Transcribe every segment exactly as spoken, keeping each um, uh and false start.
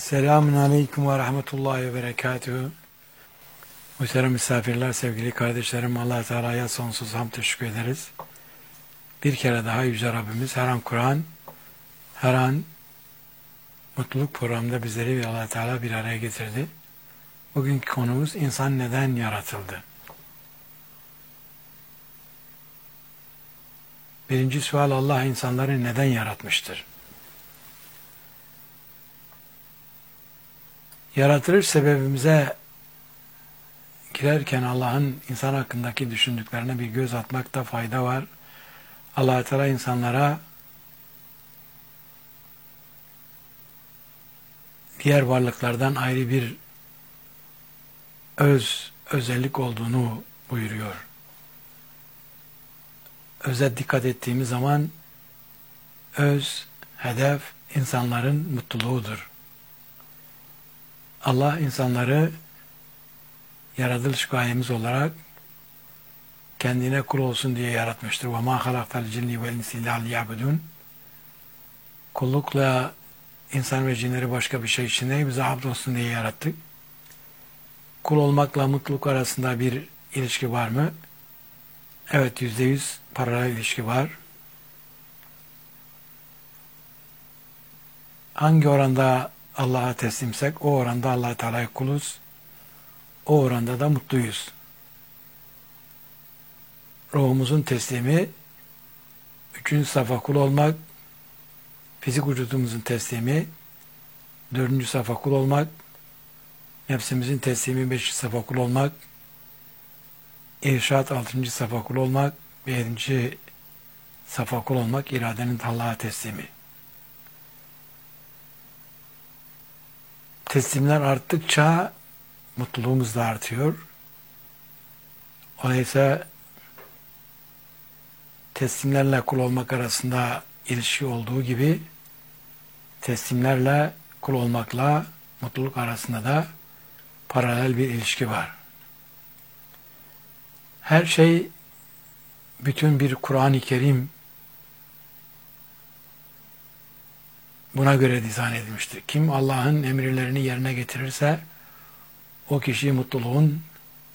Selamun Aleyküm ve Rahmetullahi ve Berekatühü. Muhterem misafirler, sevgili kardeşlerim, Allah Teala'ya sonsuz hamd teşekkür ederiz. Bir kere daha Yüce Rabbimiz her an Kur'an, her an mutluluk programında bizleri ve Allah Teala bir araya getirdi. Bugünkü konumuz insan neden yaratıldı? Birinci sual, Allah insanları neden yaratmıştır? Yaratılış sebebimize girerken Allah'ın insan hakkındaki düşündüklerine bir göz atmakta fayda var. Allah Teala insanlara diğer varlıklardan ayrı bir öz, özellik olduğunu buyuruyor. Öze dikkat ettiğimiz zaman öz, hedef insanların mutluluğudur. Allah insanları yaratılış gayemiz olarak kendine kul olsun diye yaratmıştır. وَمَا خَلَقْتَ الْجِنِّ وَالْاِنْسِ اِلَّا لِيَعْبُدُونَ Kullukla insan ve cinleri başka bir şey için değil, bize abd olsun diye yarattık. Kul olmakla mutluluk arasında bir ilişki var mı? Evet, yüzde yüz paralel ilişki var. Hangi oranda Allah'a teslimsek o oranda Allah-u Teala'ya kuluz. O oranda da mutluyuz. Ruhumuzun teslimi, üçüncü safa kul olmak, fizik vücudumuzun teslimi, dördüncü safa kul olmak, nefsimizin teslimi, beşinci safa kul olmak, irşat, altıncı safa kul olmak, yedinci safa kul olmak, iradenin Allah'a teslimi. Teslimler arttıkça mutluluğumuz da artıyor. Oysa teslimlerle kul olmak arasında ilişki olduğu gibi teslimlerle kul olmakla mutluluk arasında da paralel bir ilişki var. Her şey bütün bir Kur'an-ı Kerim buna göre dizayn edilmiştir. Kim Allah'ın emirlerini yerine getirirse o kişi mutluluğun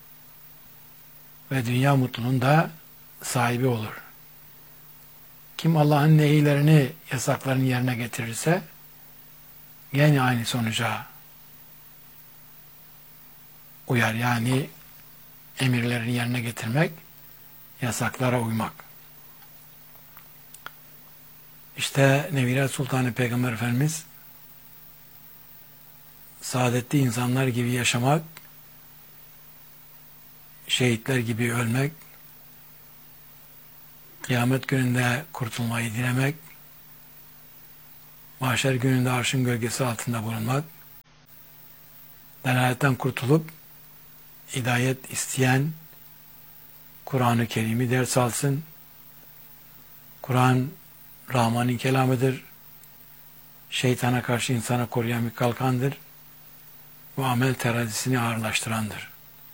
ve dünya mutluluğun da sahibi olur. Kim Allah'ın nehilerini, yasaklarını yerine getirirse gene aynı sonuca uyar. Yani emirlerini yerine getirmek, yasaklara uymak. İşte Nebiler Sultanı Peygamber Efendimiz saadetli insanlar gibi yaşamak, şehitler gibi ölmek, kıyamet gününde kurtulmayı dilemek, mahşer gününde arşın gölgesi altında bulunmak, delaletten kurtulup hidayet isteyen Kur'an-ı Kerim'i ders alsın. Kur'an Rahman'ın kelamıdır. Şeytana karşı insana koruyan bir kalkandır. Bu amel terazisini ağırlaştırandır.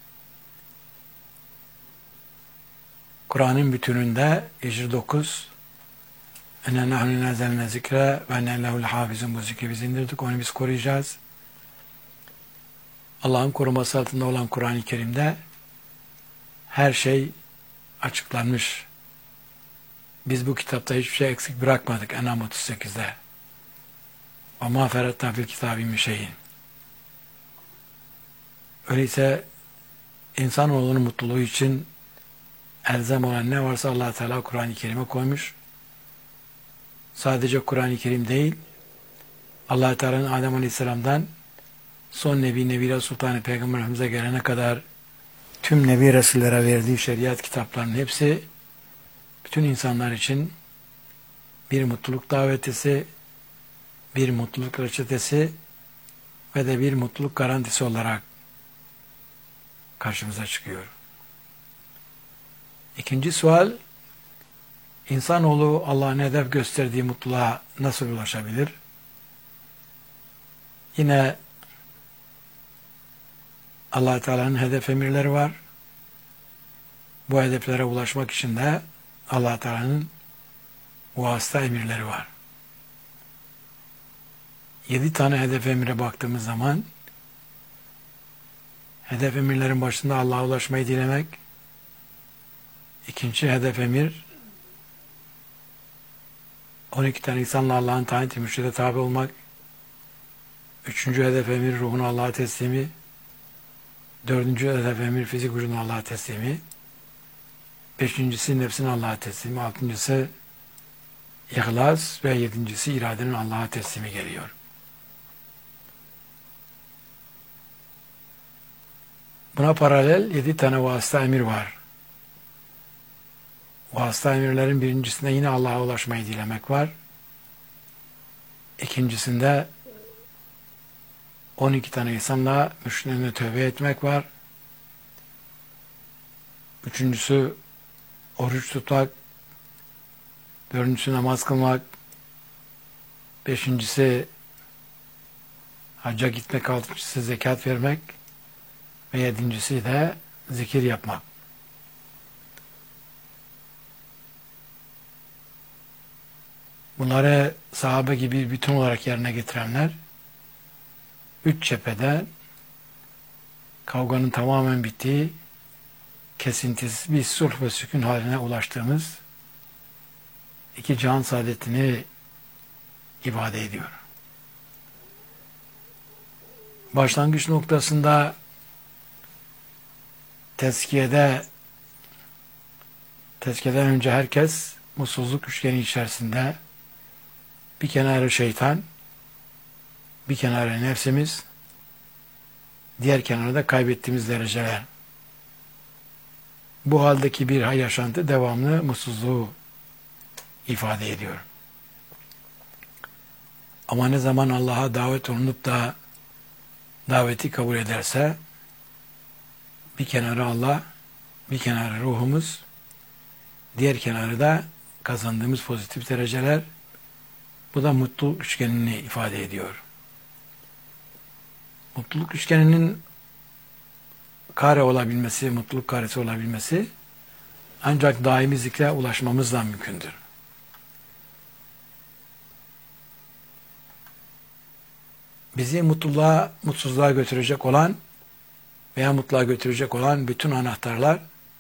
Kur'an'ın bütününde Hicr dokuz ene nahnu nazelne zikre ve ene lehul hafizun, bu zikri biz indirdik, onu biz koruyacağız. Allah'ın koruması altında olan Kur'an-ı Kerim'de her şey açıklanmış. Biz bu kitapta hiçbir şey eksik bırakmadık. En'am otuz sekizde. Ve mâ feretnâ fil kitâbi min şeyin. Öyleyse insanoğlunun mutluluğu için elzem olan ne varsa Allah Teala Kur'an-ı Kerim'e koymuş. Sadece Kur'an-ı Kerim değil, Allah Teala'nın Adem Aleyhisselam'dan son Nebi Nebiler Sultanı Peygamber Efendimiz'e gelene kadar tüm Nebi Resullere verdiği şeriat kitaplarının hepsi bütün insanlar için bir mutluluk davetisi, bir mutluluk reçetesi ve de bir mutluluk garantisi olarak karşımıza çıkıyor. İkinci sual, insanoğlu Allah'ın hedef gösterdiği mutluluğa nasıl ulaşabilir? Yine Allah Teala'nın hedef emirleri var. Bu hedeflere ulaşmak için de Allah Teala'nın vasıta emirleri var. Yedi tane hedef emire baktığımız zaman hedef emirlerin başında Allah'a ulaşmayı dilemek, ikinci hedef emir on iki tane insanla Allah'ın tayin ettiği mürşide tabi olmak, üçüncü hedef emir ruhun Allah'a teslimi, dördüncü hedef emir fizik vücudun Allah'a teslimi, beşincisi nefsin Allah'a teslimi, altıncısı İhlas ve yedincisi iradenin Allah'a teslimi geliyor. Buna paralel yedi tane vasıta emir var. Vasıta emirlerin birincisinde yine Allah'a ulaşmayı dilemek var. İkincisinde on iki tane insanla müşriklerine tövbe etmek var. Üçüncüsü oruç tutmak. Dördüncüsü namaz kılmak. Beşincisi hacca gitmek. Altıncısı zekat vermek. Ve yedincisi de zikir yapmak. Bunları sahabe gibi bir bütün olarak yerine getirenler üç cephede kavganın tamamen bittiği, kesintisiz bir sulh ve sükun haline ulaştığımız iki cihan saadetini ifade ediyor. Başlangıç noktasında tezkiyede tezkiyeden önce herkes mutsuzluk üçgeni içerisinde, bir kenarı şeytan, bir kenarı nefsimiz, diğer kenarı da kaybettiğimiz dereceler. Bu haldeki bir yaşantı devamlı mutsuzluğu ifade ediyor. Ama ne zaman Allah'a davet olunup da daveti kabul ederse, bir kenarı Allah, bir kenarı ruhumuz, diğer kenarı da kazandığımız pozitif dereceler, bu da mutluluk üçgenini ifade ediyor. Mutluluk üçgeninin kare olabilmesi, mutluluk karesi olabilmesi ancak daimi zikre ulaşmamızla mümkündür. Bizi mutluluğa, mutsuzluğa götürecek olan veya mutluluğa götürecek olan bütün anahtarlar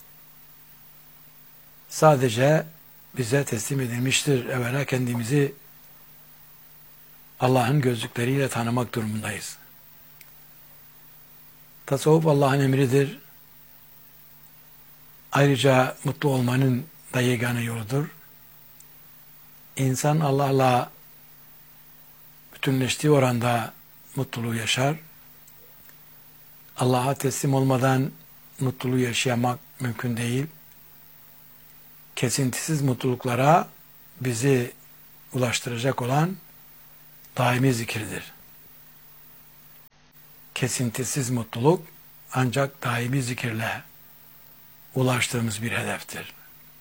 sadece bize teslim edilmiştir. Evvela kendimizi Allah'ın gözlükleriyle tanımak durumundayız. Tasavvuf Allah'ın emridir. Ayrıca mutlu olmanın da yegane yoludur. İnsan Allah'la bütünleştiği oranda mutluluğu yaşar. Allah'a teslim olmadan mutluluğu yaşamak mümkün değil. Kesintisiz mutluluklara bizi ulaştıracak olan daimi zikirdir. Kesintisiz mutluluk ancak daimi zikirle ulaştığımız bir hedeftir.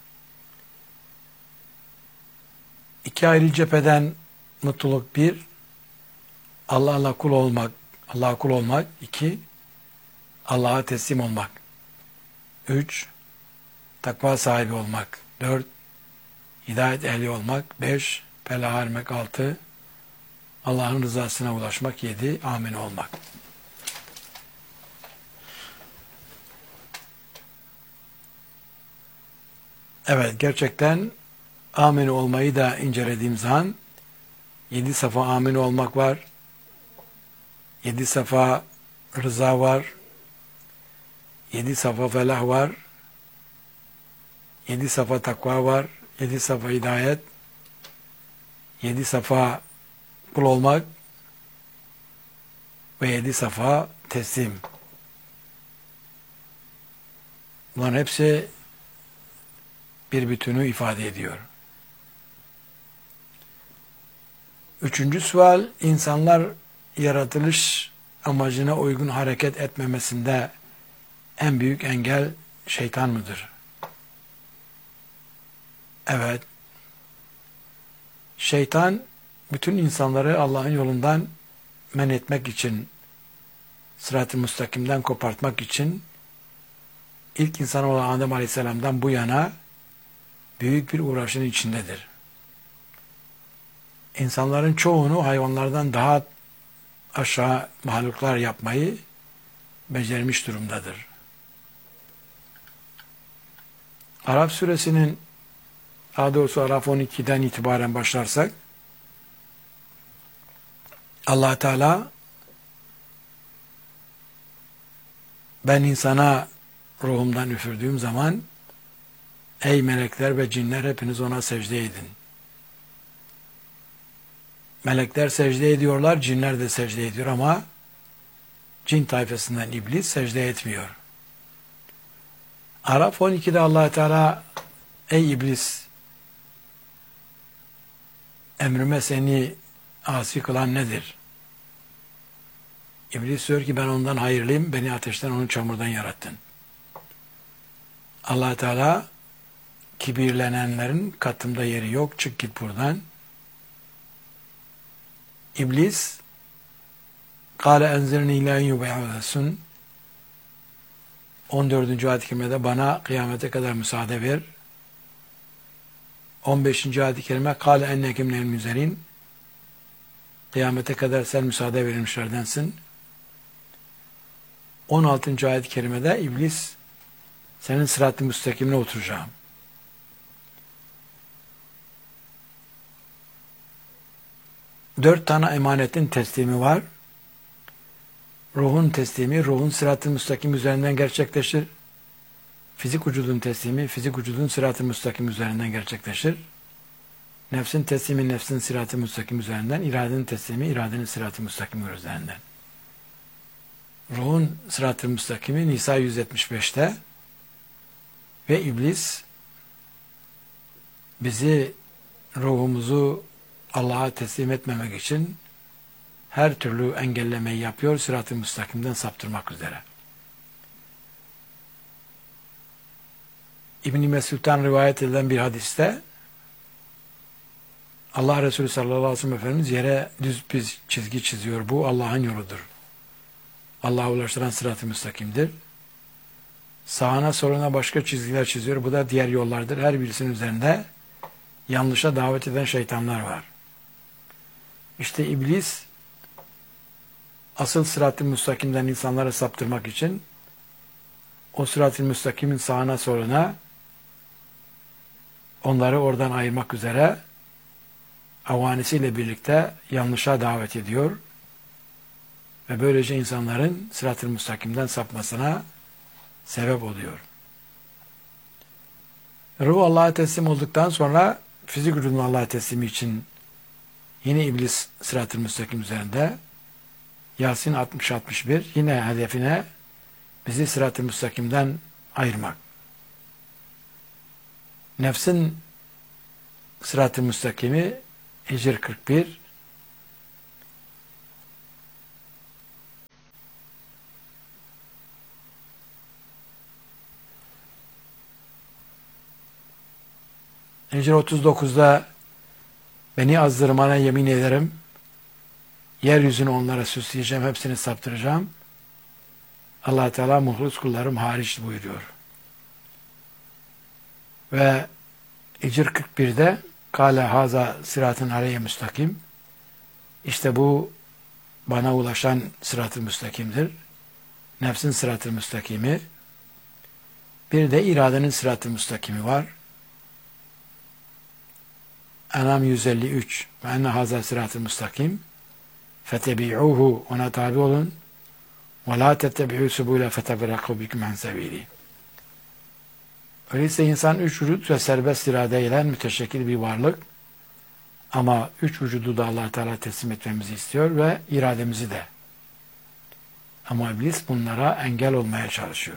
İki ayrı cepheden mutluluk: bir, Allah'la kul olmak, Allah'a kul olmak; iki, Allah'a teslim olmak; üç, takva sahibi olmak; dört, hidayet ehli olmak; beş, felaha ermek; altı, Allah'ın rızasına ulaşmak; yedi, amin olmak. Evet, gerçekten amin olmayı da incelediğim zaman yedi safa amin olmak var, yedi safa rıza var, yedi safa felah var, yedi safa takva var, yedi safa hidayet, yedi safa kul olmak ve yedi safa teslim. Bunların hepsi bir bütünü ifade ediyor. Üçüncü sual, insanlar yaratılış amacına uygun hareket etmemesinde en büyük engel şeytan mıdır? Evet. Şeytan bütün insanları Allah'ın yolundan men etmek için, sırat-ı müstakimden kopartmak için ilk insan olan Adem Aleyhisselam'dan bu yana büyük bir uğraşın içindedir. insanların çoğunu hayvanlardan daha aşağı mahluklar yapmayı becermiş durumdadır. Araf suresinin, daha doğrusu Araf on ikiden itibaren başlarsak, Allah Teala ben insana ruhumdan üfürdüğüm zaman ey melekler ve cinler hepiniz ona secde edin. Melekler secde ediyorlar, cinler de secde ediyor ama cin tayfasından iblis secde etmiyor. Araf on ikide Allah Teala ey iblis, emrime seni asi kılan nedir? İblis diyor ki ben ondan hayırlıyım, beni ateşten, onu çamurdan yarattın. Allah Teala kibirlenenlerin katımda yeri yok, çık git buradan. İblis kâle enzirni ilâ yub'asun on dördüncü ayet-i kerimede bana kıyamete kadar müsaade ver. on beşinci ayet-i kerime kâle enneke minel müzerin kıyamete kadar sen müsaade verilmişlerdensin. on altıncı ayet-i kerimede iblis senin sırat-ı müstakimine oturacağım. Dört tane emanetin teslimi var. Ruhun teslimi, ruhun sırat-ı müstakim üzerinden gerçekleşir. Fizik vücudun teslimi, fizik vücudun sırat-ı müstakim üzerinden gerçekleşir. Nefsin teslimi, nefsin sırat-ı müstakim üzerinden, iradenin teslimi, iradenin sırat-ı müstakim üzerinden. Ruhun sırat-ı müstakimi Nisa yüz yetmiş beşte ve iblis bizi, ruhumuzu Allah'a teslim etmemek için her türlü engellemeyi yapıyor, sırat-ı müstakimden saptırmak üzere. İbn-i Mesud'dan rivayet edilen bir hadiste Allah Resulü sallallahu aleyhi ve sellem Efendimiz yere düz bir çizgi çiziyor. Bu Allah'ın yoludur. Allah'a ulaştıran sırat-ı müstakimdir. Sağına soluna başka çizgiler çiziyor. Bu da diğer yollardır. Her birisinin üzerinde yanlışa davet eden şeytanlar var. İşte iblis asıl sırat-ı müstakimden insanları saptırmak için o sırat-ı müstakimin sağına soluna onları oradan ayırmak üzere avanisiyle birlikte yanlışa davet ediyor ve böylece insanların sırat-ı müstakimden sapmasına sebep oluyor. Ruh Allah'a teslim olduktan sonra fizik vücudun Allah'a teslimi için yine iblis sırat-ı müstakim üzerinde. Yasin altmış altmış bir yine hedefine bizi sırat-ı müstakimden ayırmak. Nefsin sırat-ı müstakimi Hicr kırk bir Hicr otuz dokuzda beni azdırmana yemin ederim, yeryüzünü onlara süsleyeceğim, hepsini saptıracağım. Allah Teala muhlis kullarım hariç buyuruyor. Ve Hicr kırk birde kâle haza sıratın aleyhe müstakim, işte bu bana ulaşan sırat-ı müstakimdir. Nefsin sırat-ı müstakimi. Bir de iradenin sırat-ı müstakimi var. Enam yüz elli üç ve enne haza sırat-ı müstakim fetebi'uhu, ona tabi olun ve la tettebi'u subule feteberraku bikum an sebili. Öyleyse insan üç vücut ve serbest iradeyle müteşekkil bir varlık ama üç vücudu da Allah Teala teslim etmemizi istiyor ve irademizi de. Ama iblis bunlara engel olmaya çalışıyor.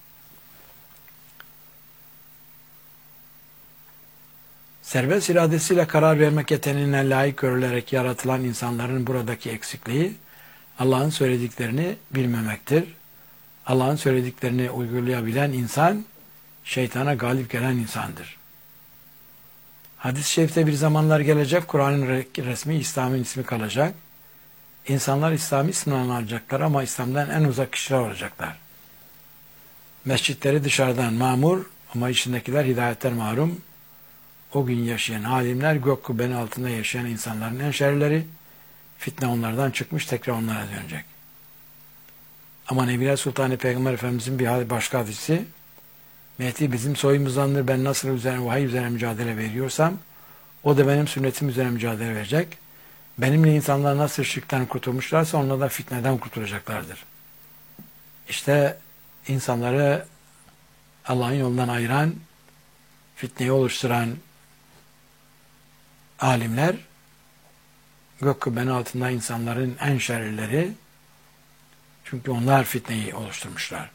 Serbest iradesiyle karar vermek yeteneğine layık görülerek yaratılan insanların buradaki eksikliği Allah'ın söylediklerini bilmemektir. Allah'ın söylediklerini uygulayabilen insan şeytana galip gelen insandır. Hadis-i şerifte bir zamanlar gelecek, Kur'an'ın resmi İslam'ın ismi kalacak. İnsanlar İslam'ı isminden alacaklar ama İslam'dan en uzak kişiler olacaklar. Mescitleri dışarıdan mamur ama içindekiler hidayetten mahrum. o gün yaşayan alimler gök kubbenin altında yaşayan insanların en şerrileri, fitne onlardan çıkmış tekrar onlara dönecek. Ama Nebiler Sultanı Peygamber Efendimizin bir başka hadisi, Mehdi bizim soyumuzdandır, ben nasıl üzerine, vahiy üzerine mücadele veriyorsam o da benim sünnetim üzerine mücadele verecek. Benimle insanlar nasıl şirkten kurtulmuşlarsa onlar da fitneden kurtulacaklardır. İşte insanları Allah'ın yolundan ayıran, fitneyi oluşturan alimler gök kubbenin altında insanların en şerlileri, çünkü onlar fitneyi oluşturmuşlar.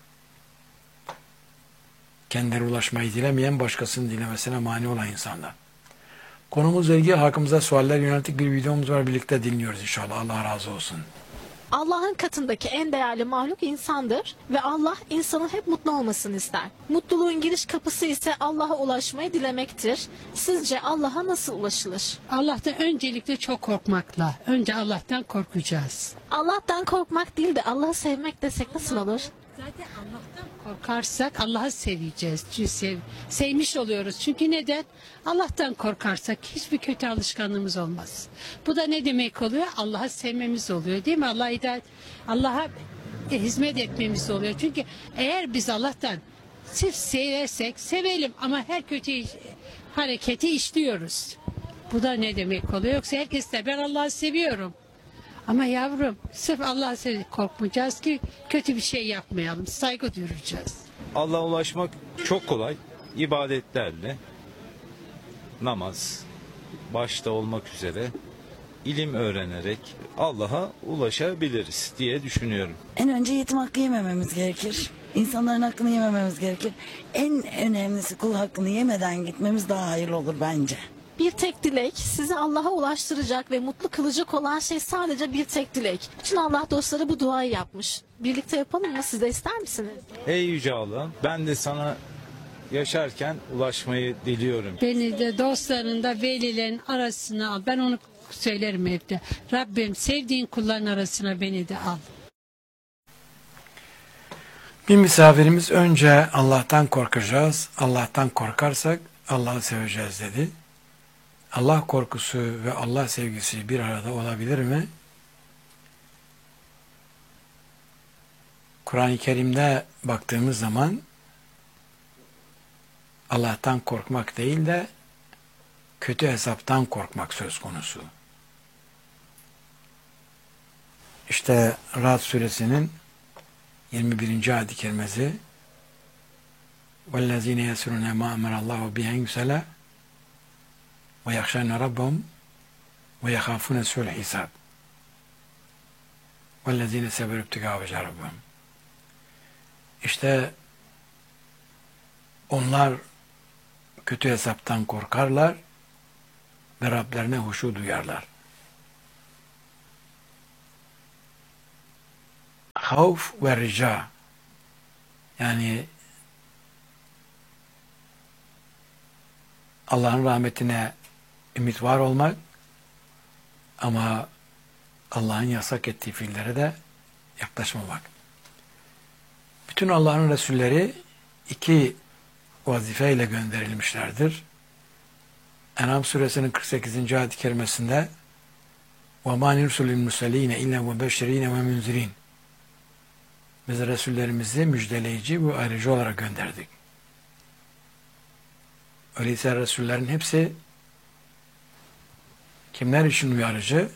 Kendileri ulaşmayı dilemeyen, başkasının dilemesine mani olan insanlar. Konumuzla ilgili halkımıza sualler yönelik bir videomuz var. Birlikte dinliyoruz inşallah. Allah razı olsun. Allah'ın katındaki en değerli mahluk insandır ve Allah insanın hep mutlu olmasını ister. Mutluluğun giriş kapısı ise Allah'a ulaşmayı dilemektir. Sizce Allah'a nasıl ulaşılır? Allah'tan öncelikle çok korkmakla. Önce Allah'tan korkacağız. Allah'tan korkmak değil de Allah'ı sevmek desek nasıl olur? Zaten Allah'tan korkarsak Allah'ı seveceğiz. Çünkü sev, sevmiş oluyoruz. Çünkü neden? Allah'tan korkarsak hiçbir kötü alışkanlığımız olmaz. Bu da ne demek oluyor? Allah'ı sevmemiz oluyor, değil mi? Allah'a itaat, Allah'a hizmet etmemiz oluyor. Çünkü eğer biz Allah'tan sırf seversek, sevelim ama her kötü iş, hareketi işliyoruz. Bu da ne demek oluyor? Yoksa herkes de ben Allah'ı seviyorum. Ama yavrum sırf Allah'a sevip korkmayacağız ki kötü bir şey yapmayalım. Saygı duyacağız. Allah'a ulaşmak çok kolay. İbadetlerle, namaz başta olmak üzere ilim öğrenerek Allah'a ulaşabiliriz diye düşünüyorum. En önce yetim hakkı yemememiz gerekir. İnsanların hakkını yemememiz gerekir. En önemlisi kul hakkını yemeden gitmemiz daha hayırlı olur bence. Bir tek dilek, sizi Allah'a ulaştıracak ve mutlu kılacak olan şey sadece bir tek dilek. Bütün Allah dostları bu duayı yapmış. Birlikte yapalım mı? Siz de ister misiniz? Ey Yüce Allah, ben de sana yaşarken ulaşmayı diliyorum. Beni de dostlarında velilerin arasına al. Ben onu söylerim evde. Rabbim sevdiğin kulların arasına beni de al. Bir misafirimiz önce Allah'tan korkacağız. Allah'tan korkarsak Allah'ı seveceğiz dedi. Allah korkusu ve Allah sevgisi bir arada olabilir mi? Kur'an-ı Kerim'de baktığımız zaman Allah'tan korkmak değil de kötü hesaptan korkmak söz konusu. İşte Ra'd suresinin yirmi birinci ayet-i kerimesi وَالَّذ۪ينَ يَسْرُونَ مَا أَمَرَ اللّٰهُ بِهَنْ يُسَلَى وَيَخْشَنَ رَبَّهُمْ وَيَخَافُونَ سُوءَ الْحِسَابِ وَالَّذ۪ينَ سَبَرُوا ابْتِغَاءَ وَجْهِ رَبِّهِمْ. İşte onlar kötü hesaptan korkarlar ve Rablerine huşu duyarlar. Havf ve rica, yani Allah'ın rahmetine ümit var olmak ama Allah'ın yasak ettiği fiillere de yaklaşmamak. Bütün Allah'ın Resulleri iki vazifeyle gönderilmişlerdir. En'am suresinin kırk sekizinci ayet-i kerimesinde وَمَا نُرْسُلِ الْمُرْسَلِينَ اِلَّا وَبَشِّر۪ينَ وَمُنْزِر۪ينَ Biz Resullerimizi müjdeleyici ve ayrıcı olarak gönderdik. Öyleyse Resullerin hepsi kimler için uyarıcı?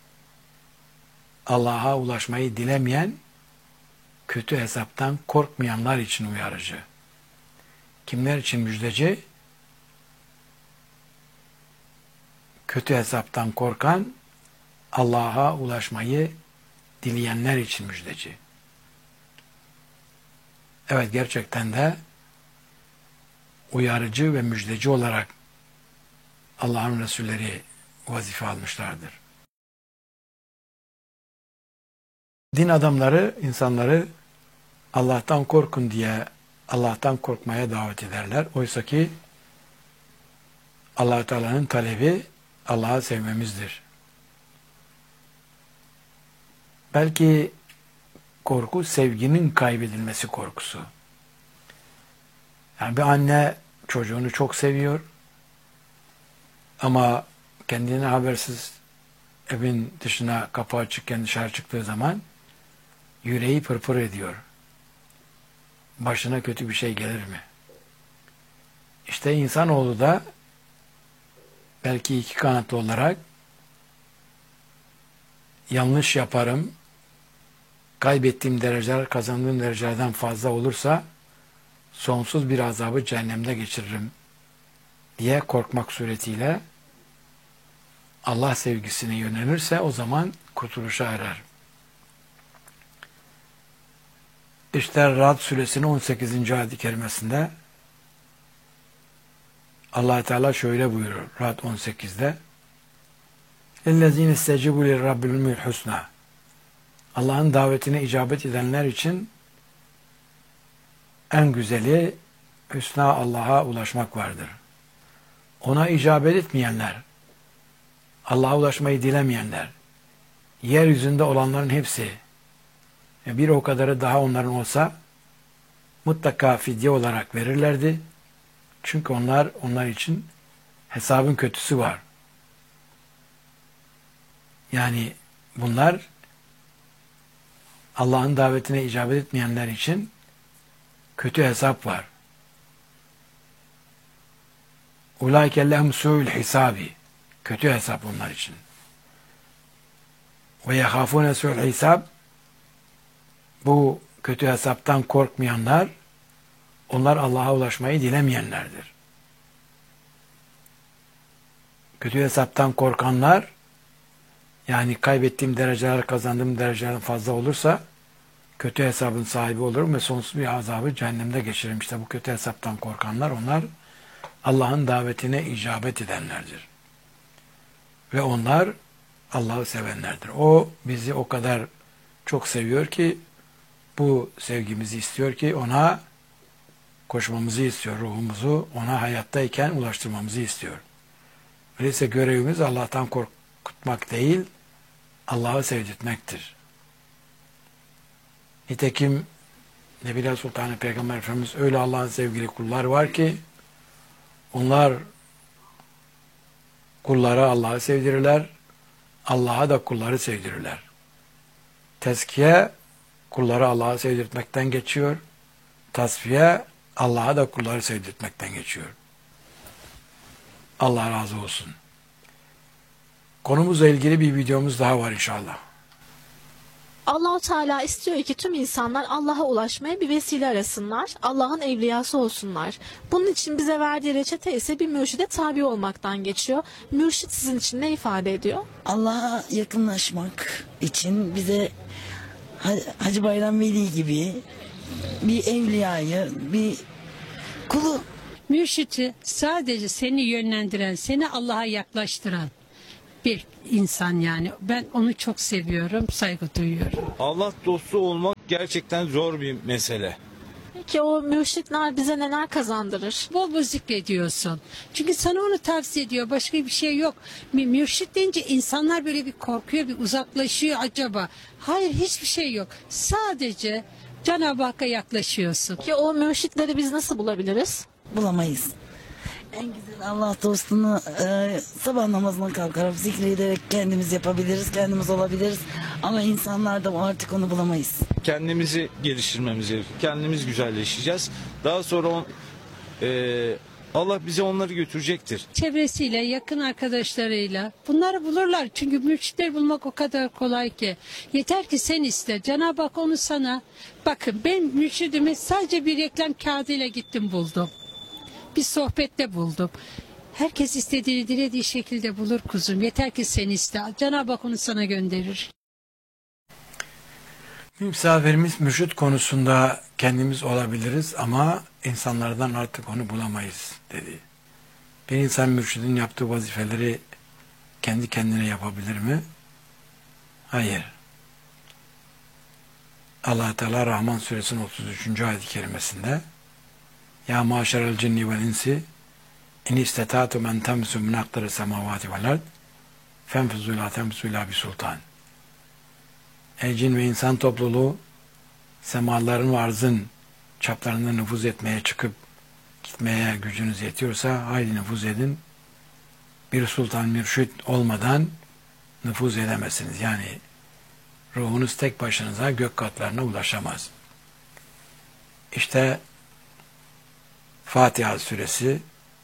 Allah'a ulaşmayı dilemeyen, kötü hesaptan korkmayanlar için uyarıcı. Kimler için müjdeci? Kötü hesaptan korkan, Allah'a ulaşmayı dileyenler için müjdeci. Evet, gerçekten de uyarıcı ve müjdeci olarak Allah'ın Resulleri vazife almışlardır. Din adamları insanları Allah'tan korkun diye Allah'tan korkmaya davet ederler. Oysa ki Allah Teala'nın talebi Allah'ı sevmemizdir. Belki korku sevginin kaybedilmesi korkusu. Yani bir anne çocuğunu çok seviyor Ama kendine habersiz evin dışına kapı açıkken dışarı çıktığı zaman yüreği pırpır ediyor. Başına kötü bir şey gelir mi? İşte insanoğlu da belki iki kanatlı olarak yanlış yaparım, kaybettiğim dereceler kazandığım derecelerden fazla olursa sonsuz bir azabı cehennemde geçiririm diye korkmak suretiyle Allah sevgisine yönelirse o zaman kurtuluşa erer. İşte Ra'd suresinin on sekizinci ayet-i kerimesinde Allah Teala şöyle buyurur Ra'd on sekizde اَلَّذ۪ينَ اسْتَجِبُوا لِرَّبِّهِمُ الْحُسْنَى Allah'ın davetine icabet edenler için en güzeli hüsna Allah'a ulaşmak vardır. Ona icabet etmeyenler, Allah'a ulaşmayı dilemeyenler, yeryüzünde olanların hepsi, bir o kadarı daha onların olsa mutlaka fidye olarak verirlerdi. Çünkü onlar onlar için hesabın kötüsü var. Yani bunlar Allah'ın davetine icabet etmeyenler için kötü hesap var. Ulaike lehum su'ul hisabi. Kötü hesap onlar için. Ve yehafune su'ul hisab. Bu kötü hesaptan korkmayanlar, onlar Allah'a ulaşmayı dilemeyenlerdir. Kötü hesaptan korkanlar, yani kaybettiğim dereceler, kazandığım dereceler fazla olursa, kötü hesabın sahibi olurum ve sonsuz bir azabı cehennemde geçiririm. İşte bu kötü hesaptan korkanlar, onlar Allah'ın davetine icabet edenlerdir. Ve onlar Allah'ı sevenlerdir. O bizi o kadar çok seviyor ki, bu sevgimizi istiyor ki ona koşmamızı istiyor, ruhumuzu ona hayattayken ulaştırmamızı istiyor. Öyleyse görevimiz Allah'tan korkutmak değil, Allah'ı sevdirtmektir. Nitekim Nebiler Sultanı Peygamber Efendimiz öyle Allah'ın sevgili kullar var ki onlar kullara Allah'ı sevdirirler, Allah'a da kulları sevdirirler. Tezkiye kulları Allah'a sevdirtmekten geçiyor. Tasfiye Allah'a da kulları sevdirtmekten geçiyor. Allah razı olsun. Konumuzla ilgili bir videomuz daha var inşallah. Allah-u Teala istiyor ki tüm insanlar Allah'a ulaşmaya bir vesile arasınlar, Allah'ın evliyası olsunlar. Bunun için bize verdiği reçete ise bir mürşide tabi olmaktan geçiyor. Mürşit sizin için ne ifade ediyor? Allah'a yakınlaşmak için bize Hacı Bayram Veli gibi bir evliyayı, bir kulu. Mürşiti sadece seni yönlendiren, seni Allah'a yaklaştıran bir insan yani. Ben onu çok seviyorum, saygı duyuyorum. Allah dostu olmak gerçekten zor bir mesele. Peki o mürşitler bize neler kazandırır? Bol bol zikrediyorsun. Çünkü sana onu tavsiye ediyor. Başka bir şey yok. Mürşit deyince insanlar böyle bir korkuyor, bir uzaklaşıyor acaba. Hayır, hiçbir şey yok. Sadece Cenab-ı Hakk'a yaklaşıyorsun. Ki o mürşitleri biz nasıl bulabiliriz? Bulamayız. En güzel Allah dostunu e, sabah namazına kalkarak zikrederek kendimiz yapabiliriz, kendimiz olabiliriz. Ama insanlarda artık onu bulamayız. Kendimizi geliştirmemiz gerekiyor. Kendimiz güzelleşeceğiz. Daha sonra on, e, Allah bize onları götürecektir. Çevresiyle, yakın arkadaşlarıyla bunları bulurlar. Çünkü mürşitleri bulmak o kadar kolay ki. Yeter ki sen iste. Cenab-ı Hak onu sana, bakın ben mürşidimi sadece bir reklam kağıdıyla gittim buldum. Bir sohbette buldum. Herkes istediğini dilediği şekilde bulur kuzum. Yeter ki sen iste. Cenab-ı Hak onu sana gönderir. Misafirimiz mürşit konusunda kendimiz olabiliriz ama insanlardan artık onu bulamayız dedi. Bir insan mürşidin yaptığı vazifeleri kendi kendine yapabilir mi? Hayır. Allah Teala Rahman suresinin otuz üçüncü ayet-i kerimesinde Ya maşerel cinni vel insi in istetatu men temsu min aktarı semavati vel ard fenfuzu la temsu la bi sultan. Ey cin ve insan topluluğu, semaların ve arzın çaplarında nüfuz etmeye çıkıp gitmeye gücünüz yetiyorsa haydi nüfuz edin. bir sultan mürşit olmadan nüfuz edemezsiniz. Yani ruhunuz tek başınıza gök katlarına ulaşamaz. İşte Fatiha suresi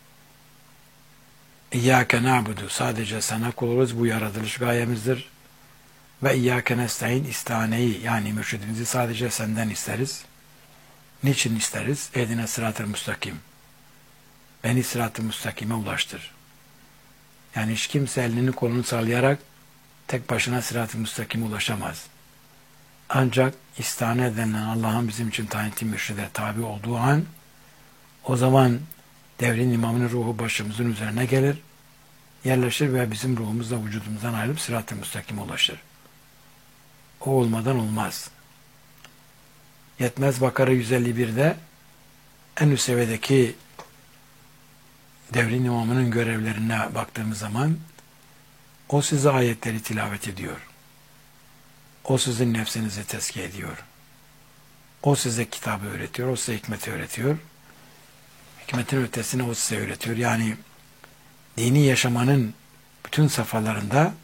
İyyâke na'budu, sadece sana kul oluruz, bu yaratılış gayemizdir. Ve İyyâke nestaîn, istaneyi yani mürşidimizi sadece senden isteriz. Niçin isteriz? Ehdine sırat-ı müstakim. Beni sırat-ı müstakime ulaştır. Yani hiç kimse elini kolunu sallayarak tek başına sırat-ı müstakime ulaşamaz. Ancak istane denilen Allah'ın bizim için tayin ettiği mürşide tabi olduğu an, o zaman devrin imamının ruhu başımızın üzerine gelir, yerleşir ve bizim ruhumuzla vücudumuzdan ayrılıp sırat-ı müstakime ulaşır. O olmadan olmaz. Yetmez, Bakara yüz elli bir'de en üst seviyedeki devrin imamının görevlerine baktığımız zaman o size ayetleri tilavet ediyor. O sizin nefsinizi tezkiye ediyor. O size kitabı öğretiyor, o size hikmeti öğretiyor. Hikmetin ötesine o size öğretiyor. Yani dini yaşamanın bütün safhalarında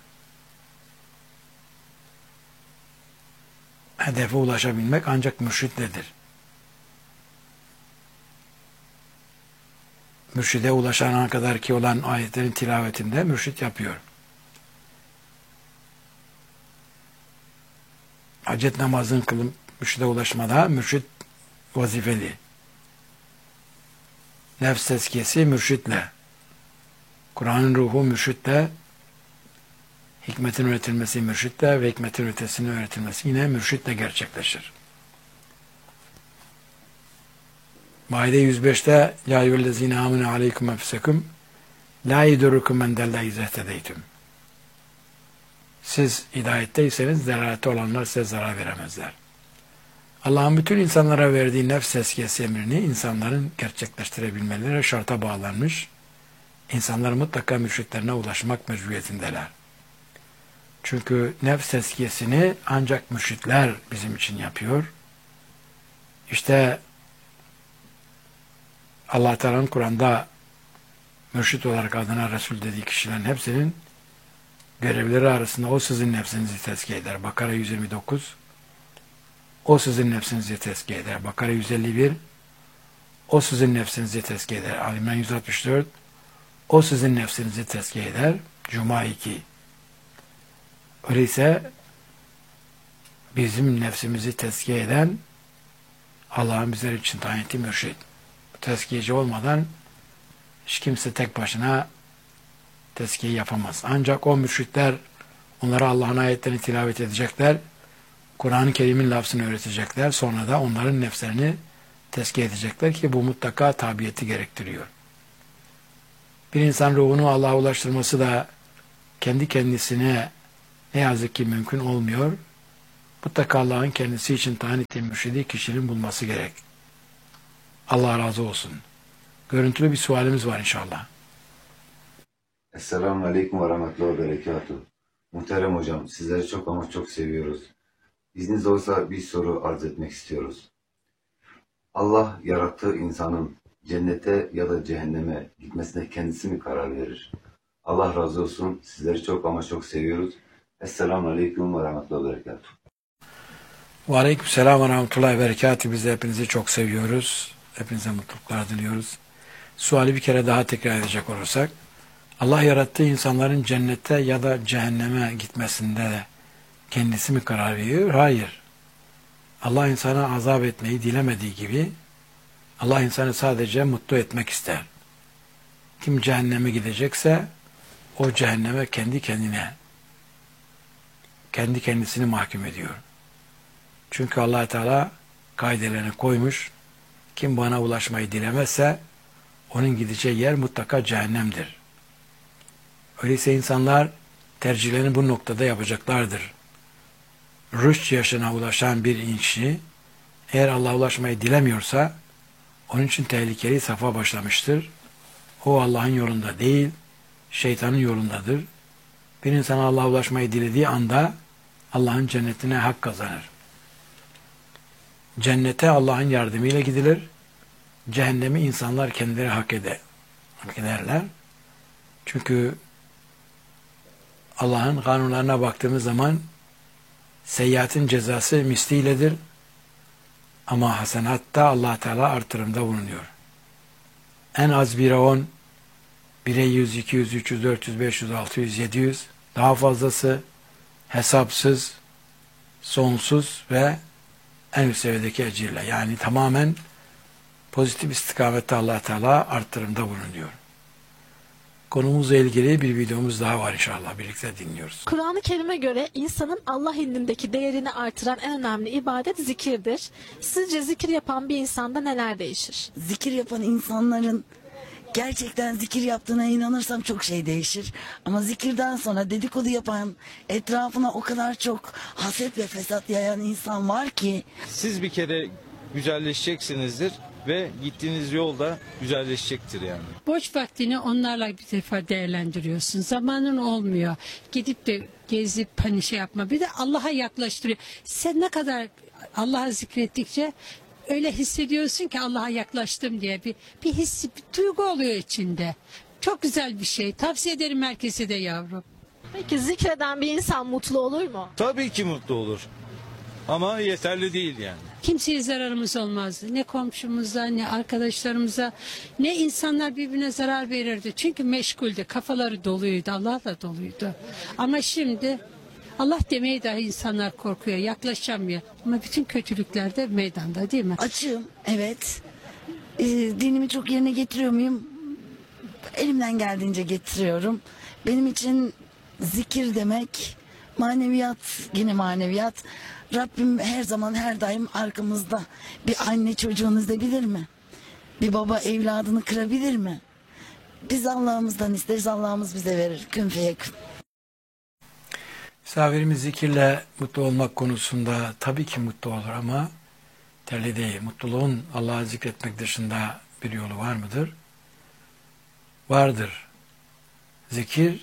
hedefe ulaşabilmek ancak mürşitledir. Mürşide ulaşana kadar ki olan ayetlerin tilavetinde mürşit yapıyor. Hacet namazını kılıp mürşide ulaşmada mürşit vazifeli. Nefs tezkiyesi mürşitle, Kur'an'ın ruhu mürşitle, hikmetin öğretilmesi mürşitle ve hikmetin ötesinin öğretilmesi yine mürşitle gerçekleşir. Maide yüz beş'te Ya eyyühellezine amine aleyküm enfusekum la yedurrukum men delle izâ ihtedeytüm. Siz hidayetteyseniz delalette olanlar size zarar veremezler. Allah'ın bütün insanlara verdiği nefs tezkiyesi emrini insanların gerçekleştirebilmeleri şarta bağlanmış. İnsanlar mutlaka mürşitlerine ulaşmak mecburiyetindeler. Çünkü nefs tezkiyesini ancak mürşitler bizim için yapıyor. İşte Allah Teala'nın Kur'an'da mürşit olarak adına Resul dediği kişilerin hepsinin görevleri arasında o sizin nefsinizi tezkiye eder. Bakara yüz yirmi dokuz. O sizin nefsinizi tezkiye eder. Bakara yüz elli bir. O sizin nefsinizi tezkiye eder. Ali İmran yüz altmış dört. O sizin nefsinizi tezkiye eder. Cuma iki. Öyleyse bizim nefsimizi tezkiye eden Allah'ın bizler için tayin ettiği mürşit. Tezkiyeci olmadan hiç kimse tek başına tezkiye yapamaz. Ancak o mürşitler onlara Allah'ın ayetlerini tilavet edecekler. Kur'an-ı Kerim'in lafzını öğretecekler. Sonra da onların nefslerini tezkiye edecekler ki bu mutlaka tabiyeti gerektiriyor. Bir insan ruhunu Allah'a ulaştırması da kendi kendisine ne yazık ki mümkün olmuyor. Mutlaka Allah'ın kendisi için tayin ettiği mürşidi kişinin bulması gerek. Allah razı olsun. Görüntülü bir sualimiz var inşallah. Esselamu Aleyküm ve Rahmetullahi ve Berekatuhu. Muhterem hocam, sizleri çok ama çok seviyoruz. İzniniz olsa bir soru arz etmek istiyoruz. Allah yarattığı insanın cennete ya da cehenneme gitmesine kendisi mi karar verir? Allah razı olsun. Sizleri çok ama çok seviyoruz. Esselamu Aleyküm ve Rahmetullahi ve Berekatuhu. Ve Aleyküm selam ve Rahmetullahi ve Berekatuhu. Biz de hepinizi çok seviyoruz. Hepinize mutluluklar diliyoruz. Suali bir kere daha tekrar edecek olursak, Allah yarattığı insanların cennete ya da cehenneme gitmesinde de kendisi mi karar veriyor? Hayır. Allah insana azap etmeyi dilemediği gibi Allah insanı sadece mutlu etmek ister. Kim cehenneme gidecekse o cehenneme kendi kendine, kendi kendisini mahkum ediyor. Çünkü Allah Teala kaidelerini koymuş. Kim bana ulaşmayı dilemezse onun gideceği yer mutlaka cehennemdir. Öyleyse insanlar tercihlerini bu noktada yapacaklardır. Rüşt yaşına ulaşan bir kişi eğer Allah'a ulaşmayı dilemiyorsa onun için tehlikeli safa başlamıştır. O Allah'ın yolunda değil, şeytanın yolundadır. Bir insan Allah'a ulaşmayı dilediği anda Allah'ın cennetine hak kazanır. Cennete Allah'ın yardımıyla gidilir. Cehennemi insanlar kendileri hak eder, hak ederler. Çünkü Allah'ın kanunlarına baktığımız zaman seyyiatın cezası misliyledir. Ama hasanatta Allah Teala artırımda bulunuyor. En az bire on, bire yüz, iki yüz, üç yüz, dört yüz, beş yüz, altı yüz, yedi yüz, daha fazlası hesapsız, sonsuz ve en üst seviyedeki ecirle. Yani tamamen pozitif istikamette Allah Teala artırımda bulunuyor. Konumuzla ilgili bir videomuz daha var inşallah. Birlikte dinliyoruz. Kur'an-ı Kerim'e göre insanın Allah indindeki değerini artıran en önemli ibadet zikirdir. Sizce zikir yapan bir insanda neler değişir? Zikir yapan insanların gerçekten zikir yaptığına inanırsam çok şey değişir. Ama zikirden sonra dedikodu yapan, etrafına o kadar çok haset ve fesat yayan insan var ki. Siz bir kere güzelleşeceksinizdir ve gittiğiniz yolda güzelleşecektir yani. Boş vaktini onlarla bir defa değerlendiriyorsun. Zamanın olmuyor. Gidip de gezip hani şey yapma. Bir de Allah'a yaklaştırıyor. Sen ne kadar Allah'a zikrettikçe öyle hissediyorsun ki Allah'a yaklaştım diye bir, bir his, bir duygu oluyor içinde. Çok güzel bir şey. Tavsiye ederim herkese de yavrum. Peki zikreden bir insan mutlu olur mu? Tabii ki mutlu olur. Ama yeterli değil yani. Kimseye zararımız olmazdı. Ne komşumuza, ne arkadaşlarımıza, ne insanlar birbirine zarar verirdi. Çünkü meşguldü, kafaları doluydu, Allah da doluydu. Ama şimdi Allah demeye dahi insanlar korkuyor, yaklaşamıyor. Ama bütün kötülükler de meydanda değil mi? Açığım, evet. Ee, dinimi çok yerine getiriyor muyum? Elimden geldiğince getiriyorum. Benim için zikir demek maneviyat, yine maneviyat. Rabbim her zaman her daim arkamızda. Bir anne çocuğunu üzebilir mi? Bir baba evladını kırabilir mi? Biz Allah'ımızdan isteriz, Allah'ımız bize verir. Kün feyekün. Misafirimiz zikirle mutlu olmak konusunda tabii ki mutlu olur ama terli değil. Mutluluğun Allah'ı zikretmek dışında bir yolu var mıdır? Vardır. Zikir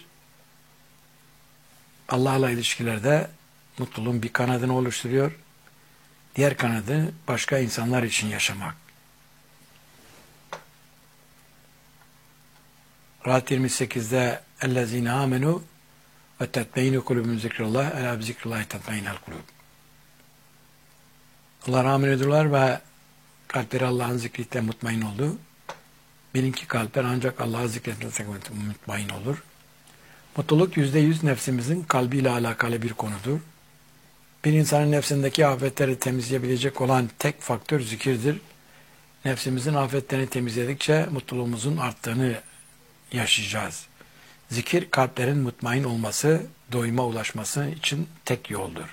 Allah'la ilişkilerde mutluluğun bir kanadını oluşturuyor. Diğer kanadı başka insanlar için yaşamak. Rahat yirmi sekizde اَلَّذ۪ينَ آمَنُوا وَتَتْمَيْنُ قُلُوبُمْ ذِكْرِ اللّٰهِ اَلَا بِذِكْرِ اللّٰهِ تَتْمَيْنَ الْقُلُوبُ. Allah rahmet ediyorlar ve kalpleri Allah'ın zikriyle mutmain oldu. Bilin ki kalpler ancak Allah'ı zikretmekle mutmain olur. Mutluluk yüzde yüz nefsimizin kalbiyle alakalı bir konudur. Bir insanın nefsindeki afetleri temizleyebilecek olan tek faktör zikirdir. Nefsimizin afetlerini temizledikçe mutluluğumuzun arttığını yaşayacağız. Zikir kalplerin mutmain olması, doyuma ulaşması için tek yoldur.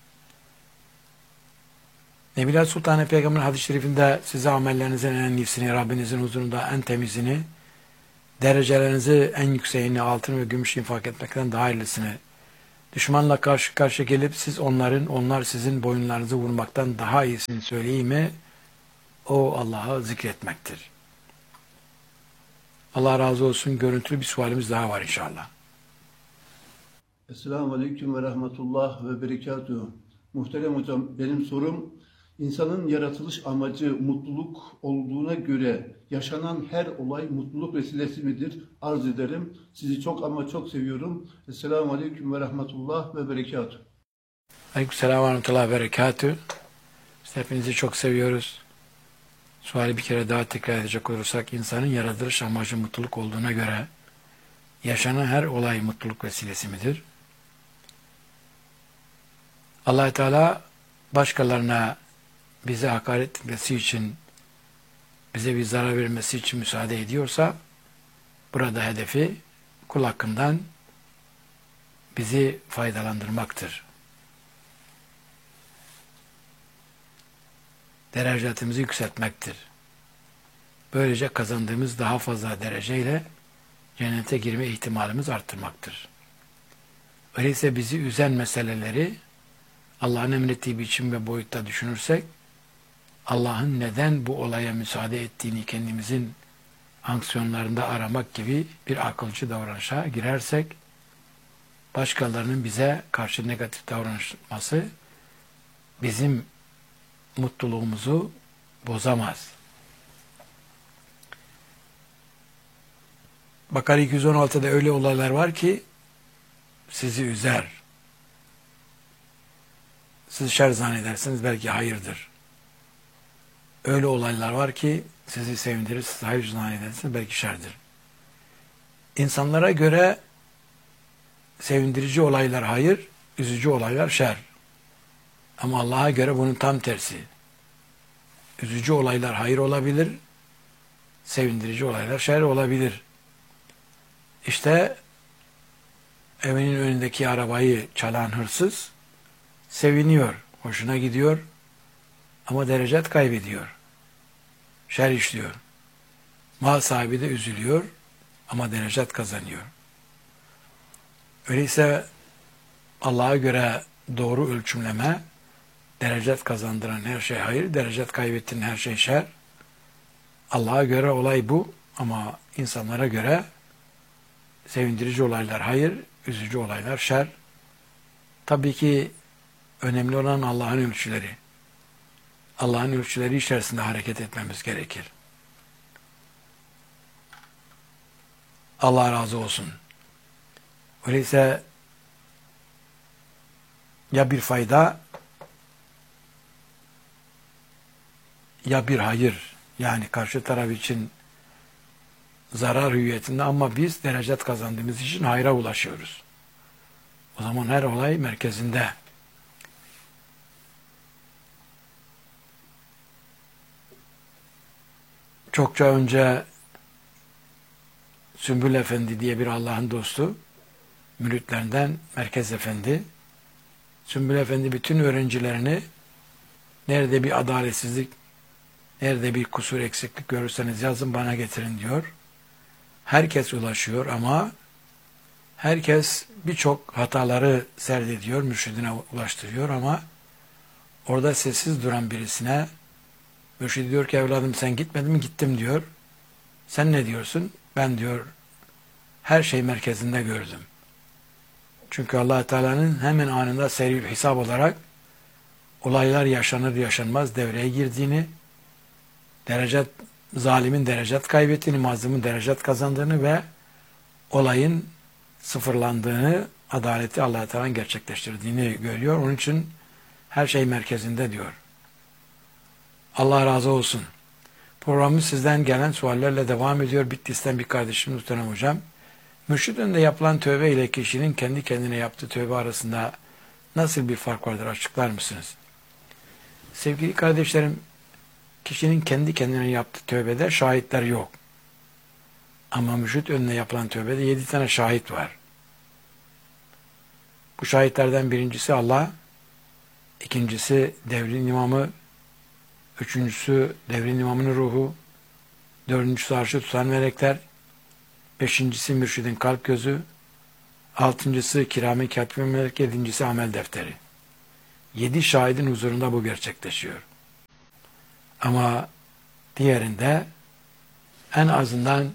Nebiler Sultan Peygamber'in hadis-i şerifinde size amellerinizin en iyisini, Rabbinizin huzurunda en temizini, derecelerinizi en yükseğini, altın ve gümüş infak etmekten daha hayırlısını, düşmanla karşı karşıya gelip siz onların, onlar sizin boyunlarınızı vurmaktan daha iyisini söyleyeyim mi? O Allah'ı zikretmektir. Allah razı olsun. Görüntülü bir sualimiz daha var inşallah. Esselamu Aleyküm ve Rahmetullah ve Berekatuhu. Muhterem hocam, benim sorum, insanın yaratılış amacı mutluluk olduğuna göre yaşanan her olay mutluluk vesilesi midir? Arz ederim. Sizi çok ama çok seviyorum. Esselamu Aleyküm ve Rahmetullah ve Berekatuhu. Aleykümselam ve Rahmetullah ve Berekatuhu. Biz hepinizi çok seviyoruz. Suali bir kere daha tekrar edecek olursak, insanın yaratılış amacı mutluluk olduğuna göre yaşanan her olay mutluluk vesilesi midir? Allah Teala başkalarına bize hakaret etmesi için, bize bir zarar vermesi için müsaade ediyorsa, burada hedefi kul hakkından bizi faydalandırmaktır. Derecatımızı yükseltmektir. Böylece kazandığımız daha fazla dereceyle cennete girme ihtimalimiz arttırmaktır. Öyleyse bizi üzen meseleleri Allah'ın emrettiği biçim ve boyutta düşünürsek, Allah'ın neden bu olaya müsaade ettiğini kendimizin aksiyonlarında aramak gibi bir akılcı davranışa girersek, başkalarının bize karşı negatif davranması bizim mutluluğumuzu bozamaz. Bakara iki yüz on altıda öyle olaylar var ki sizi üzer, siz şer zannedersiniz, belki hayırdır. Öyle olaylar var ki sizi sevindirir, siz hayır zannedersiniz, belki şerdir. İnsanlara göre sevindirici olaylar hayır, üzücü olaylar şer. Ama Allah'a göre bunun tam tersi. Üzücü olaylar hayır olabilir, sevindirici olaylar şer olabilir. İşte evinin önündeki arabayı çalan hırsız seviniyor, hoşuna gidiyor ama derecet kaybediyor. Şer işliyor. Mal sahibi de üzülüyor ama derecet kazanıyor. Öyleyse Allah'a göre doğru ölçümleme, derecet kazandıran her şey hayır, derecet kaybettiren her şey şer. Allah'a göre olay bu ama insanlara göre sevindirici olaylar hayır, üzücü olaylar şer. Tabii ki önemli olan Allah'ın ölçüleri. Allah'ın ölçüleri içerisinde hareket etmemiz gerekir. Allah razı olsun. Öyleyse ya bir fayda ya bir hayır, yani karşı taraf için zarar hüviyetinde ama biz derecet kazandığımız için hayra ulaşıyoruz. O zaman her olay merkezinde. Çokça önce Sümbül Efendi diye bir Allah'ın dostu, müritlerinden Merkez Efendi, Sümbül Efendi bütün öğrencilerini nerede bir adaletsizlik, nerede bir kusur eksiklik görürseniz yazın bana getirin diyor. Herkes ulaşıyor ama herkes birçok hataları serdediyor, mürşidine ulaştırıyor ama orada sessiz duran birisine mürşid diyor ki evladım sen gitmedin mi? Gittim diyor. Sen ne diyorsun? Ben diyor her şey merkezinde gördüm. Çünkü Allah Teala'nın hemen anında seri hesap olarak olaylar yaşanır yaşanmaz devreye girdiğini, derecet, zalimin derecet kaybettiğini, mazlumun derecet kazandığını ve olayın sıfırlandığını, adaleti Allah Teala'nın gerçekleştirdiğini görüyor. Onun için her şey merkezinde diyor. Allah razı olsun. Programımız sizden gelen suallerle devam ediyor. Bitlis'ten bir kardeşim Muhterem Hocam. Mürşid önünde yapılan tövbe ile kişinin kendi kendine yaptığı tövbe arasında nasıl bir fark vardır? Açıklar mısınız? Sevgili kardeşlerim, kişinin kendi kendine yaptığı tövbede şahitler yok. Ama mürşid önüne yapılan tövbede yedi tane şahit var. Bu şahitlerden birincisi Allah, ikincisi devrin imamı, üçüncüsü devrin imamının ruhu, dördüncüsü arşı tutan melekler, beşincisi mürşidin kalp gözü, altıncısı kirame katibin melek, yedincisi amel defteri. Yedi şahidin huzurunda bu gerçekleşiyor. Ama diğerinde en azından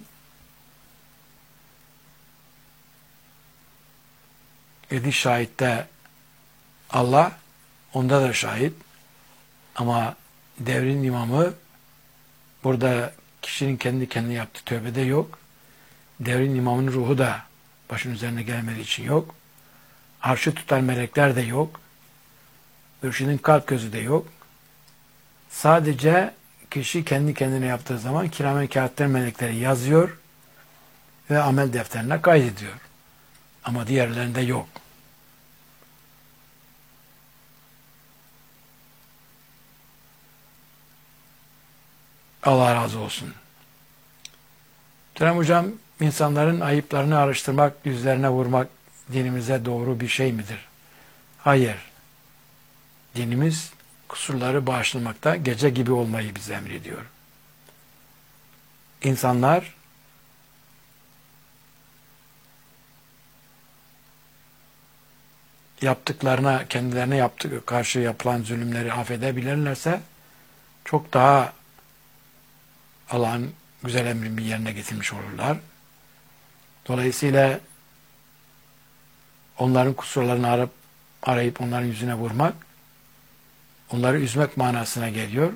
yedi şahitte Allah, onda da şahit. Ama devrin imamı burada kişinin kendi kendine yaptığı tövbede yok. Devrin imamının ruhu da başın üzerine gelmediği için yok. Arşı tutan melekler de yok. Mürşidin kalp gözü de yok. Sadece kişi kendi kendine yaptığı zaman kiramen kâhitler melekleri yazıyor ve amel defterine kaydediyor. Ama diğerlerinde yok. Allah razı olsun. Muhterem Hocam, insanların ayıplarını araştırmak, yüzlerine vurmak dinimize doğru bir şey midir? Hayır. Dinimiz kusurları bağışlamakta gece gibi olmayı bize emrediyor. İnsanlar yaptıklarına, kendilerine yaptığı karşı yapılan zulümleri affedebilirlerse çok daha Allah'ın güzel emrini yerine getirmiş olurlar. Dolayısıyla onların kusurlarını arayıp, arayıp onların yüzüne vurmak, onları üzmek manasına geliyor.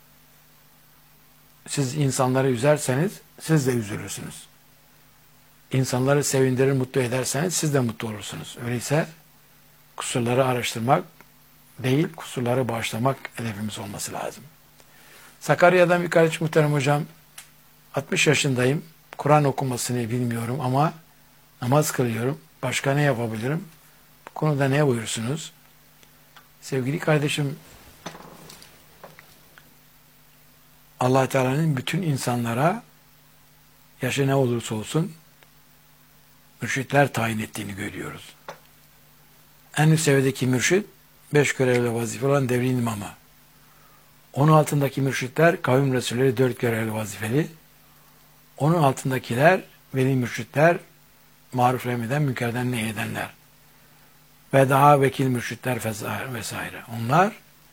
Siz insanları üzerseniz siz de üzülürsünüz. insanları sevindirir, mutlu ederseniz siz de mutlu olursunuz. Öyleyse kusurları araştırmak değil, kusurları bağışlamak hedefimiz olması lazım. Sakarya'dan bir kardeş muhterem hocam, altmış yaşındayım, Kur'an okumasını bilmiyorum ama namaz kılıyorum. Başka ne yapabilirim? Bu konuda ne buyursunuz? Sevgili kardeşim, Allah Teala'nın bütün insanlara yaşı ne olursa olsun mürşitler tayin ettiğini görüyoruz. En üst seviyedeki mürşit beş görevli vazife olan devrin imamı. Onun altındaki mürşitler kavim resulleri dört görevli vazifeli. Onun altındakiler veli mürşitler, maruf emreden, münkerden nehyedenler. Ve daha vekil mürşitler vesaire. Onlar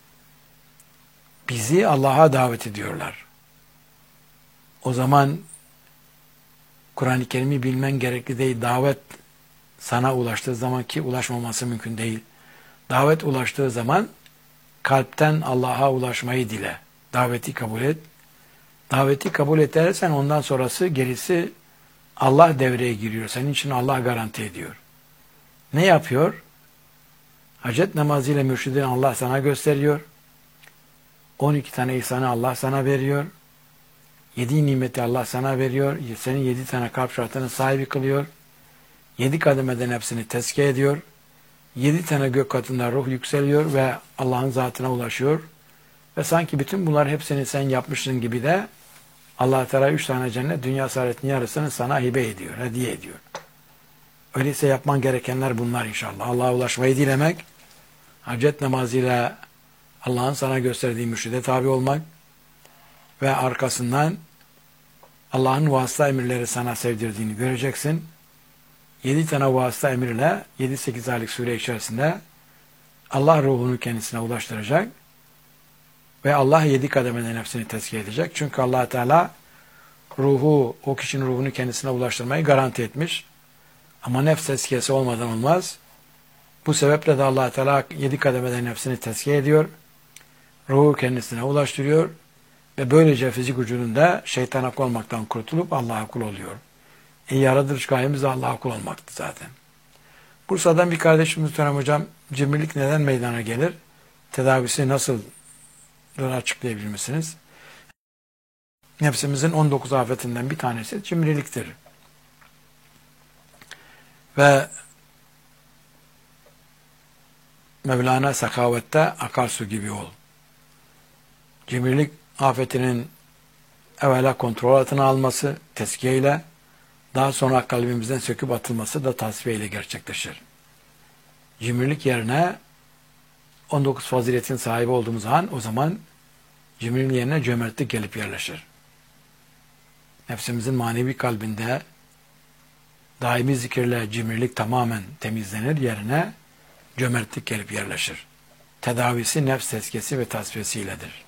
bizi Allah'a davet ediyorlar. O zaman Kur'an-ı Kerim'i bilmen gerekli değil. Davet sana ulaştığı zaman, ki ulaşmaması mümkün değil. Davet ulaştığı zaman kalpten Allah'a ulaşmayı dile. Daveti kabul et. Daveti kabul edersen ondan sonrası, gerisi Allah devreye giriyor. Senin için Allah garanti ediyor. Ne yapıyor? Hacet namazıyla mürşidini Allah sana gösteriyor. on iki tane ihsanı Allah sana veriyor. Yedi nimeti Allah sana veriyor. Senin yedi tane kalp şartının sahibi kılıyor. Yedi kademeden hepsini tezkiye ediyor. Yedi tane gök katında ruh yükseliyor ve Allah'ın zatına ulaşıyor. Ve sanki bütün bunlar hepsini sen yapmışsın gibi de Allah Teala üç tane cennet, dünya saadetinin yarısını sana hibe ediyor, hediye ediyor. Öyleyse yapman gerekenler bunlar inşallah. Allah'a ulaşmayı dilemek, hacet namazıyla Allah'ın sana gösterdiği mürşide tabi olmak ve arkasından Allah'ın vasıta emirleri sana sevdirdiğini göreceksin. Yedi tane vasıta emirle yedi sekiz aylık süre içerisinde Allah ruhunu kendisine ulaştıracak ve Allah yedi kademeden hepsini tezkiye edecek. Çünkü Allah Teala ruhu, o kişinin ruhunu kendisine ulaştırmayı garanti etmiş. Ama nefs tezkiyesi olmadan olmaz. Bu sebeple de Allah Teala yedi kademeden hepsini tezkiye ediyor. Ruhu kendisine ulaştırıyor ve böylece fizik vücudunda şeytana kul olmaktan kurtulup Allah'a kul oluyor. E, yaratılış gayemiz de Allah'a kul olmaktı zaten. Bursa'dan bir kardeşimiz muhterem hocam, cimrilik neden meydana gelir? Tedavisi nasıl açıklayabilir misiniz? Nefsimizin on dokuz afetinden bir tanesi cimriliktir. Ve Mevlana sakavette akarsu gibi ol. Cimrilik afetinin evvela kontrol altına alması, tezkiye ile, daha sonra kalbimizden söküp atılması da tasfiye ile gerçekleşir. Cimrilik yerine on dokuz faziletin sahibi olduğumuz an, o zaman cimriliğin yerine cömertlik gelip yerleşir. Nefsimizin manevi kalbinde daimi zikirle cimrilik tamamen temizlenir, yerine cömertlik gelip yerleşir. Tedavisi nefs tezkiyesi ve tasfiyesiyledir.